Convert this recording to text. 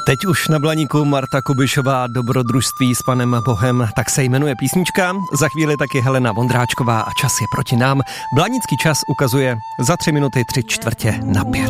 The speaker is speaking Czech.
Teď už na Blaníku Marta Kubišová, Dobrodružství s Panem Bohem, tak se jmenuje písnička. Za chvíli taky Helena Vondráčková a čas je proti nám. Blanický čas ukazuje za 3 minuty 3/4 na 5.